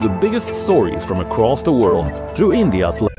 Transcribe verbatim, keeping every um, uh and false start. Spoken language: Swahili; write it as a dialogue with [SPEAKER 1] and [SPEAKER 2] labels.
[SPEAKER 1] the biggest stories from across the world through India's